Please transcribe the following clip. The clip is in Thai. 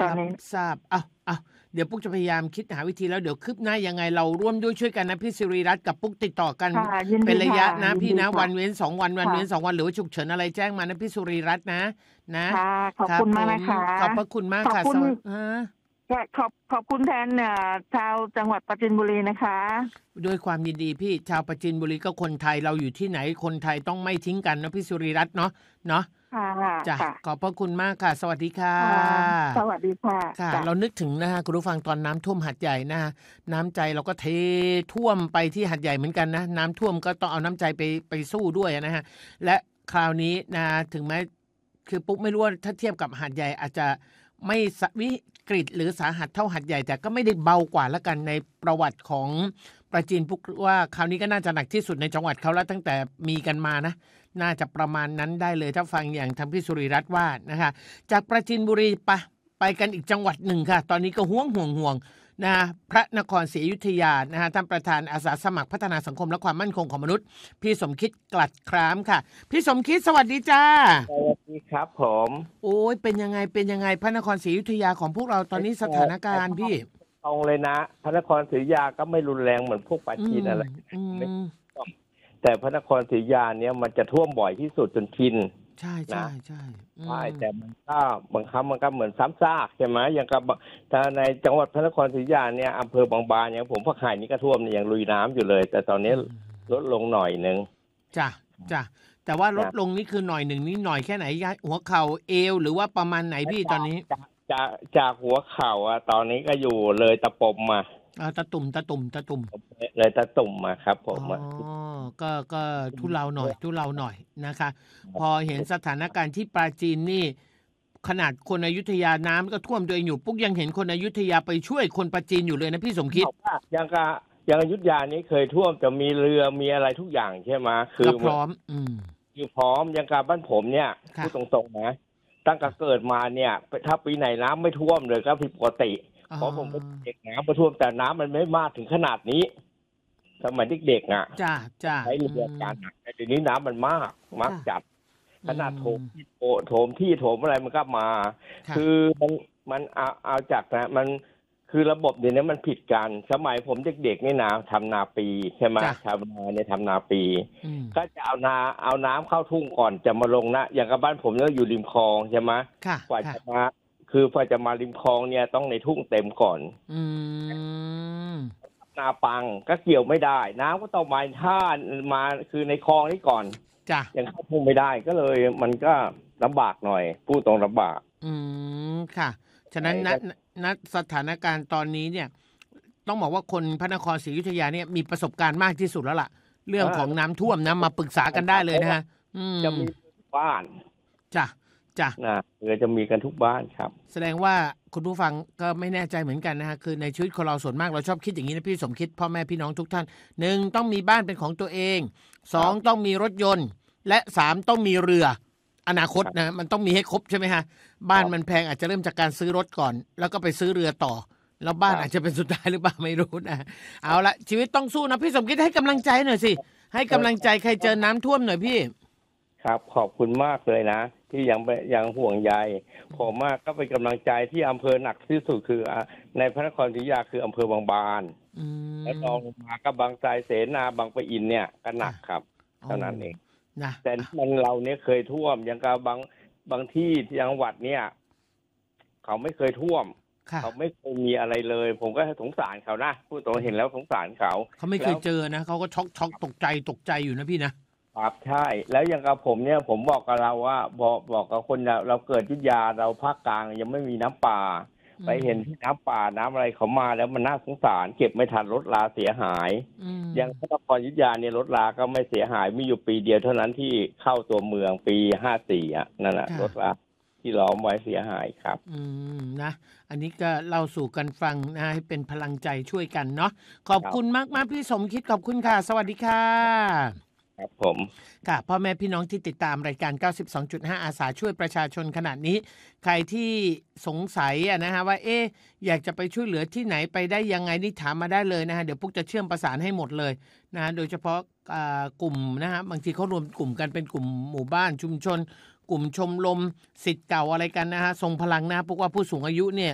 ตอนนี้ทราบเดี๋ยวปุ๊กจะพยายามคิดหาวิธีแล้วเดี๋ยวคืบหน้ายังไงเราร่วมด้วยช่วยกันนะพี่สิริรัตน์กับปุ๊กติดต่อกันเป็นระยะนะพี่นะวันเว้น2 วันวันเว้น2 วันหรือว่าฉุกเฉินอะไรแจ้งมานะพี่สิริรัตน์นะขอบคุณมากนะคะขอบพระคุณมากค่ะขอบคุณแทนชาวจังหวัดปราจีนบุรีนะคะด้วยความยินดีพี่ชาวปราจีนบุรีก็คนไทยเราอยู่ที่ไหนคนไทยต้องไม่ทิ้งกันนะพี่สิริรัตน์เนาะจ้ะขอบพระคุณมากค่ะสวัสดีค่ะสวัสดีค่ะเรานึกถึงนะฮะคุณผู้ฟังตอนน้ำท่วมหาดใหญ่นะฮะน้ำใจเราก็เทท่วมไปที่หาดใหญ่เหมือนกันนะน้ำท่วมก็ต้องเอาน้ำใจไปสู้ด้วยนะฮะและคราวนี้นะถึงแม้คือปุ๊กไม่รู้ว่าถ้าเทียบกับหาดใหญ่อาจจะไม่วิกฤตหรือสาหัสเท่าหาดใหญ่แต่ก็ไม่ได้เบากว่าละกันในประวัติของปราจีนปุ๊กว่าคราวนี้ก็น่าจะหนักที่สุดในจังหวัดเขาแล้วตั้งแต่มีกันมานะน่าจะประมาณนั้นได้เลยถ้าฟังอย่างทางพี่สุริรัตน์ว่านะคะจากปราจีนบุรีไปกันอีกจังหวัดหนึ่งค่ะตอนนี้ก็ห่วงนะพระนครศรีอยุธยานะฮะท่านประธานอาสาสมัครพัฒนาสังคมและความมั่นคงของมนุษย์พี่สมคิดกลัดคร้ามค่ะพี่สมคิดสวัสดีจ้าสวัสดีครับผมโอ้ยเป็นยังไงพระนครศรีอยุธยาของพวกเราตอนนี้สถานการณ์พี่ตรงเลยนะพระนครศรีอยุธยาก็ไม่รุนแรงเหมือนพวกปราจีนอะไรแต่พระนครศรีอยุธยาเนี่ยมันจะท่วมบ่อยที่สุดจนชินใช่แต่มันก็บางครั้งมันก็เหมือนซ้ำซากใช่ไหมอย่างกับถ้าในจังหวัดพระนครศรีอยุธยาเนี่ยอำเภอบางบานอย่างผมพักหายนี่ก็ท่วมอย่างลุยน้ำอยู่เลยแต่ตอนนี้ลดลงหน่อยนึงจ้ะแต่ว่าลดลงนี่คือหน่อยหนึ่งนี่หน่อยแค่ไหนหัวเข่าเอวหรือว่าประมาณไหนพี่ตอนนี้จากหัวเข่าตอนนี้ก็อยู่เลยตะปมมาตะตุ่มเลยตะตุ่มมาครับผมก็ทุเลาหน่อยนะคะพอเห็นสถานการณ์ที่ปราจีนนี่ขนาดคนอยุธยาน้ำก็ท่วมตัวเองอยู่ปุ๊กยังเห็นคนอยุธยาไปช่วยคนปราจีนอยู่เลยนะพี่สมคิดอย่างอยุธยานี้เคยท่วมจะมีเรือมีอะไรทุกอย่างใช่ไหมคือพร้อมอยู่พร้อมอย่างการบ้านผมเนี่ยพูดตรงๆนะตั้งแต่เกิดมาเนี่ยถ้าปีไหนน้ำไม่ท่วมเลยก็ผิดปกติเพราะผมเป็นเด็กน้ำมาท่วมแต่น้ำมันไม่มากถึงขนาดนี้สมัยเด็กๆใช้เรือการแต่เดี๋ยวนี้น้ำมันมากจัดขนาดโถมอะไรมันก็มาคือมันเอาจากนะมันคือระบบเดี๋ยวนี้มันผิดกันสมัยผมเด็กๆนี่นะทำนาปีใช่ไหมชาวนาเนี่ยทำนาปีก็จะเอาน้ำเข้าทุ่งก่อนจะมาลงนะอย่างกับบ้านผมเนี่ยอยู่ริมคลองใช่ไหมกว่าจะมาคือพอจะมาริมคลองเนี่ยต้องในทุ่งเต็มก่อนนาปังก็เกี่ยวไม่ได้น้ำก็ต้องมาคือในคลองนี้ก่อนยังเข้าทุ่งไม่ได้ก็เลยมันก็ลำบากหน่อยพูดตรงลำบากค่ะฉะนั้นณสถานการณ์ตอนนี้เนี่ยต้องบอกว่าคนพระนครศรีอยุธยาเนี่ยมีประสบการณ์มากที่สุดแล้วล่ะเรื่องของน้ำท่วมนะมาปรึกษากันได้เลยนะฮะจะมีบ้านจ้ะจะมีกันทุกบ้านครับแสดงว่าคุณผู้ฟังก็ไม่แน่ใจเหมือนกันนะฮะคือในชีวิตของเราส่วนมากเราชอบคิดอย่างนี้นะพี่สมคิดพ่อแม่พี่น้องทุกท่าน1ต้องมีบ้านเป็นของตัวเอง2ต้องมีรถยนต์และ3ต้องมีเรืออนาคตนะมันต้องมีให้ครบใช่ไหมฮะบ้านมันแพงอาจจะเริ่มจากการซื้อรถก่อนแล้วก็ไปซื้อเรือต่อแล้วบ้านอาจจะเป็นสุดท้ายหรือเปล่าไม่รู้นะเอาละชีวิตต้องสู้นะพี่สมคิดให้กำลังใจหน่อยสิให้กำลังใจใครเจอน้ำท่วมหน่อยพี่ครับขอบคุณมากเลยนะที่ยังห่วงใยผมก็เป็นกำลังใจที่อำเภอหนักที่สุดคือในพระนครศรีอยุธยาคืออำเภอบางบานแล้วรองมาก็บางไทรเสนาบางปะอินเนี่ยก็หนักครับเท่านั้นเองแต่มันเราเนี่ยเคยท่วมอย่างกับบางที่จังหวัดเนี่ยเขาไม่เคยท่วมเขาไม่เคยมีอะไรเลยผมก็สงสารเขานะพูดตรงเห็นแล้วสงสารเขาไม่เคยเจอนะเขาก็ช็อกตกใจอยู่นะพี่นะครับใช่แล้วอย่างกับผมเนี่ยผมบอกกับเราว่าบอกกับคนเราเกิดยุธยาเราภาคกลางยังไม่มีน้ำป่าไปเห็นที่น้ำป่าน้ำอะไรเขามาแล้วมันน่าสงสารเก็บไม่ทันรถราเสียหายอย่างพระนครอยุธยาเนี่ยรถราก็ไม่เสียหายมีอยู่ปีเดียวเท่านั้นที่เข้าตัวเมืองปี54นั่นแหละรถราที่ล้อมไว้เสียหายครับนะอันนี้ก็เล่าสู่กันฟังนะให้เป็นพลังใจช่วยกันเนาะขอบคุณมากพี่สมคิดขอบคุณค่ะสวัสดีค่ะครับผมค่ะพ่อแม่พี่น้องที่ติดตามรายการ 92.5 อาสาช่วยประชาชนขนาดนี้ใครที่สงสัยนะฮะว่าอยากจะไปช่วยเหลือที่ไหนไปได้ยังไงนี่ถามมาได้เลยนะฮะเดี๋ยวปุ๊กจะเชื่อมประสานให้หมดเลยนะโดยเฉพาะกลุ่มนะฮะบางทีเขารวมกลุ่มกันเป็นกลุ่มหมู่บ้านชุมชนกลุ่มชมรมศิษย์เก่าอะไรกันนะฮะทรงพลังนะปุ๊กว่าผู้สูงอายุเนี่ย